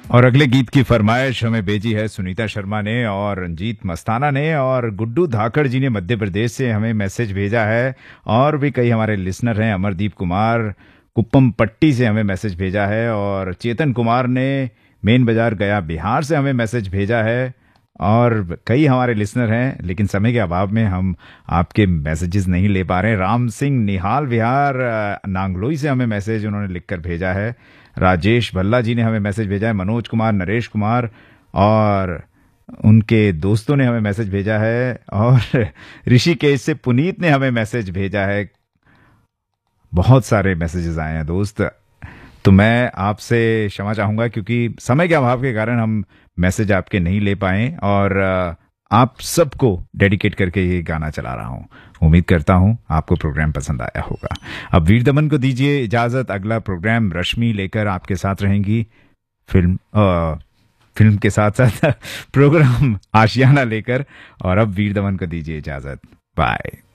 और अगले गीत की फरमाइश हमें भेजी है सुनीता शर्मा ने और रंजीत मस्ताना ने, और गुड्डू धाकड़ जी ने मध्य प्रदेश से हमें मैसेज भेजा है। और भी कई हमारे लिसनर हैं, अमरदीप कुमार कुप्पम पट्टी से हमें मैसेज भेजा है, और चेतन कुमार ने मेन बाजार गया बिहार से हमें मैसेज भेजा है। और कई हमारे लिसनर हैं, लेकिन समय के अभाव में हम आपके मैसेजेस नहीं ले पा रहे हैं। राम सिंह निहाल विहार नांगलोई से हमें मैसेज उन्होंने लिखकर भेजा है। राजेश भल्ला जी ने हमें मैसेज भेजा है। मनोज कुमार, नरेश कुमार और उनके दोस्तों ने हमें मैसेज भेजा है। और ऋषिकेश से पुनीत ने हमें मैसेज भेजा है। बहुत सारे मैसेजेस आए हैं दोस्त, तो मैं आपसे क्षमा चाहूंगा क्योंकि समय के अभाव के कारण हम मैसेज आपके नहीं ले पाए, और आप सबको डेडिकेट करके ये गाना चला रहा हूं। उम्मीद करता हूं आपको प्रोग्राम पसंद आया होगा। अब वीर दमन को दीजिए इजाजत। अगला प्रोग्राम रश्मि लेकर आपके साथ रहेंगी। फिल्म के साथ साथ प्रोग्राम आशियाना लेकर। और अब वीर दमन को दीजिए इजाजत। बाय।